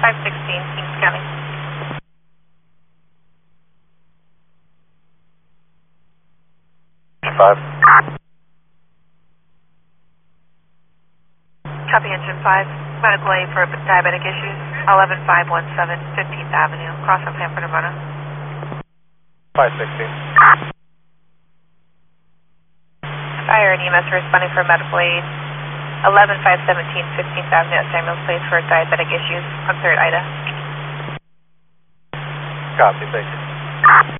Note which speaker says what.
Speaker 1: Kings County.
Speaker 2: Five.
Speaker 1: Copy engine 5. Medical aid for diabetic issues. 11517 15th Avenue, across from Hanford, Urbana.
Speaker 2: 516.
Speaker 1: Fire and EMS responding for medical aid. 11517 15th Avenue at Samuels Place for diabetic issues on 3rd Ida.
Speaker 2: Copy, thank you.